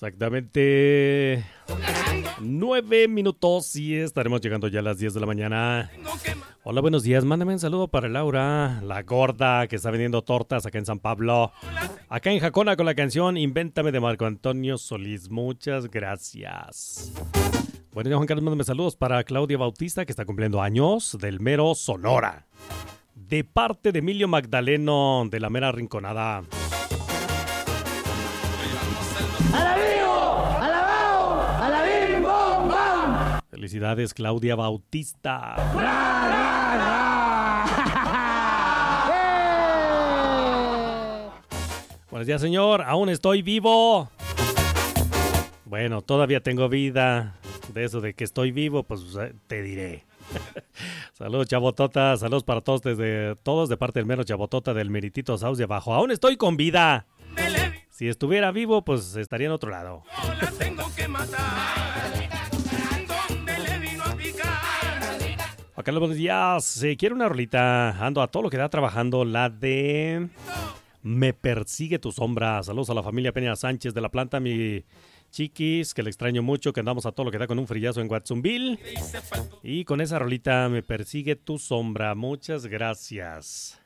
Exactamente 9 minutos y estaremos llegando ya a las 10 de la mañana. Hola, buenos días. Mándame un saludo para Laura, la gorda que está vendiendo tortas acá en San Pablo. Acá en Jacona con la canción Invéntame de Marco Antonio Solís. Muchas gracias. Bueno, ya Juan Carlos, mándame saludos para Claudia Bautista que está cumpliendo años del mero Sonora. De parte de Emilio Magdaleno de la mera Rinconada. Felicidades, Claudia Bautista. Buenos días, señor. Aún estoy vivo. Bueno, todavía tengo vida. De eso de que estoy vivo, pues te diré. Saludos, Chabotota. Saludos para todos todos de parte del mero Chabotota del Meritito Saus de abajo. Aún estoy con vida. Si estuviera vivo, pues estaría en otro lado. La tengo que matar. Acá los buenos días. Quiero una rolita. Ando a todo lo que da trabajando. La de Me persigue tu sombra. Saludos a la familia Peña Sánchez de la planta. Mi chiquis, que le extraño mucho. Que andamos a todo lo que da con un frillazo en Watsonville. Y con esa rolita Me persigue tu sombra. Muchas gracias.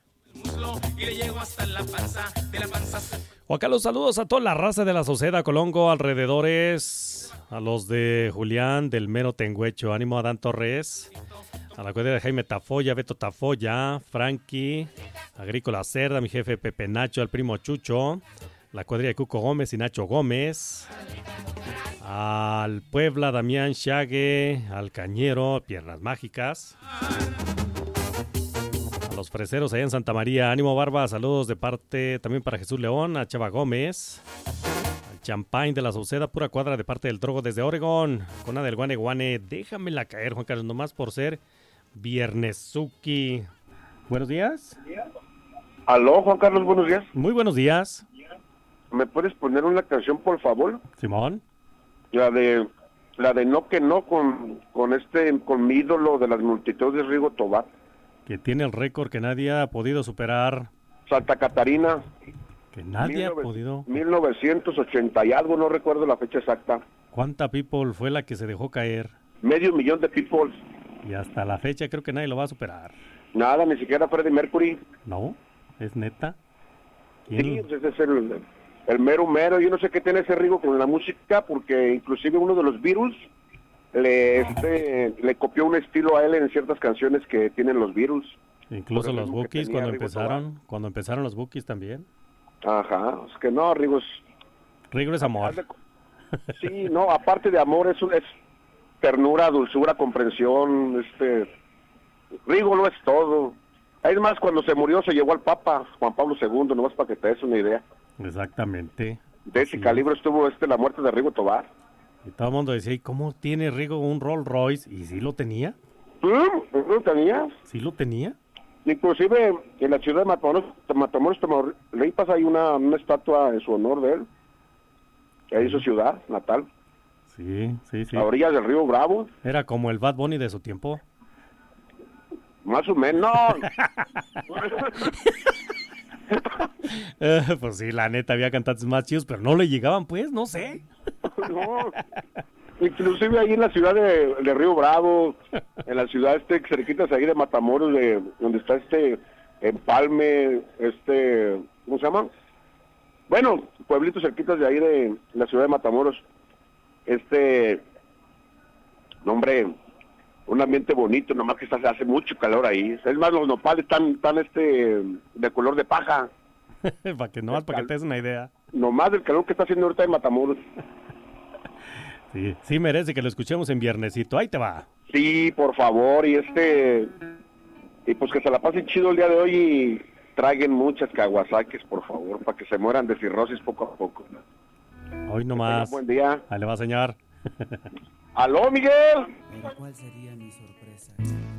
O acá los saludos a toda la raza de la Sauceda, Colongo, alrededores. A los de Julián, del mero Tengüecho. Ánimo a Dan Torres. A la cuadrilla de Jaime Tafoya, Beto Tafoya, Frankie, Agrícola Cerda, mi jefe Pepe Nacho, al primo Chucho, la cuadrilla de Cuco Gómez y Nacho Gómez, al Puebla, Damián Chague, al Cañero, Piernas Mágicas, a los freseros allá en Santa María, ánimo Barba, saludos de parte también para Jesús León, a Chava Gómez, al Champagne de la Sauceda, pura cuadra de parte del Drogo desde Oregón, con una del Guane Guane, déjamela caer, Juan Carlos, nomás por ser Viernesuki. Buenos días. Aló, Juan Carlos, buenos días. Muy buenos días. ¿Me puedes poner una canción, por favor? Simón. La de No que no con mi ídolo de las multitudes, Rigo Tobar. Que tiene el récord que nadie ha podido superar. Santa Catarina. Que nadie ha podido. 1980 y algo, no recuerdo la fecha exacta. ¿Cuánta people fue la que se dejó caer? 500,000 de people. Y hasta la fecha creo que nadie lo va a superar. Nada, ni siquiera Freddie Mercury. No, es neta. Sí, ese es el mero. Yo no sé qué tiene ese Rigo con la música, porque inclusive uno de los Beatles le copió un estilo a él en ciertas canciones que tienen los Beatles. Incluso los Bookies cuando empezaron los Bookies también. Ajá, es que no, Rigo es amor. Sí, no, aparte de amor es ternura, dulzura, comprensión, Rigo lo es todo. Es más, cuando se murió se llevó al Papa Juan Pablo II, nomás para que te des una idea. Exactamente. De ese calibre estuvo la muerte de Rigo Tobar. Y todo el mundo decía, ¿y cómo tiene Rigo un Rolls Royce? ¿Y sí lo tenía? ¿Lo tenía? ¿Sí lo tenía? Inclusive en la ciudad de Matamoros, Tamaulipas, hay una estatua en su honor de él. Ahí en su ciudad natal. Sí. A orillas del río Bravo. Era como el Bad Bunny de su tiempo. Más o menos. Pues sí, la neta, había cantantes más chidos, pero no le llegaban, pues, no sé. No. Inclusive ahí en la ciudad de Río Bravo, en la ciudad cerquitas ahí de Matamoros, donde está Empalme, ¿cómo se llama? Bueno, pueblitos cerquitas de ahí de la ciudad de Matamoros. Hombre, un ambiente bonito, nomás que hace mucho calor ahí. Es más, los nopales están de color de paja. para que te des una idea. Nomás del calor que está haciendo ahorita en Matamoros. Sí merece que lo escuchemos en viernesito. Ahí te va. Sí, por favor, y pues que se la pasen chido el día de hoy y traigan muchas Kawasaki's, por favor, para que se mueran de cirrosis poco a poco. Hoy nomás. Buen día. Ahí le va, señor. ¡Aló, Miguel! Pero ¿cuál sería mi sorpresa?